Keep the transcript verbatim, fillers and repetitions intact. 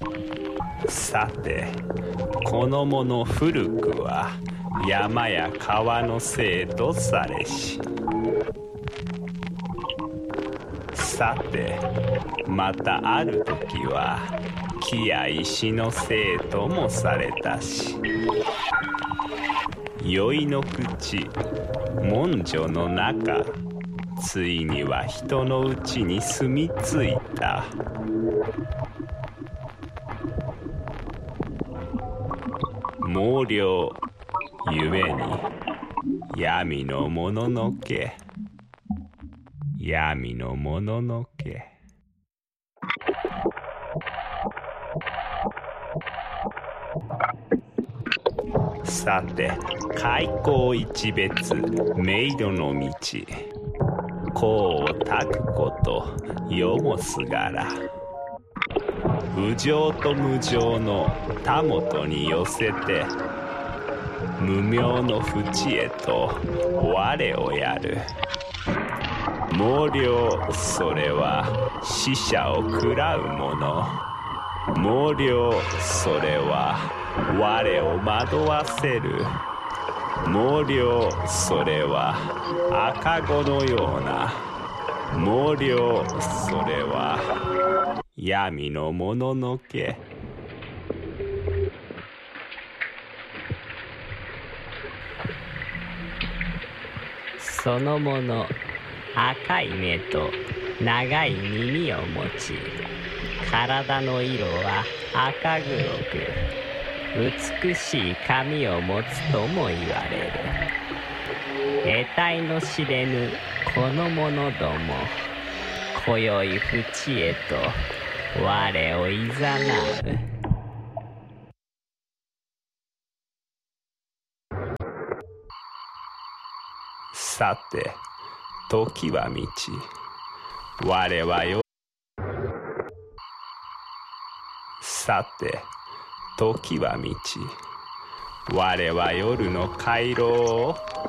さて、この者古くは山や川の生とされし。さて、またある時は木や石の生ともされたし。宵の口、文書の中、ついには人のうちに住み着いた。毛量ゆえに闇のもののけ、闇のもののけ。さて、開口一別、冥土の道、功をたくこと世もすがら。無常と無常のたもとに寄せて、無明の淵へと我をやる。毛量、それは死者を喰らうもの。毛量、それは我を惑わせる。毛量、それは赤子のような。毛量、それは闇のもののけ。 そのもの赤い目と長い耳を持ち、体の色は赤黒く、美しい髪を持つとも言われる。得体の知れぬこの者ども、今宵淵へと我をいざなう。 さて、時は満ち、我はよ。さて、時は満ち、我は夜の回廊を